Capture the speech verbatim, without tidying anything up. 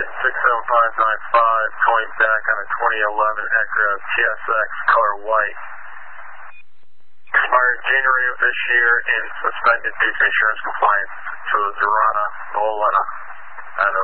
six seven five nine five, calling back on a twenty eleven Acura T S X, color white. Expired January of this year and suspended due to insurance compliance. So Zorana Volana out of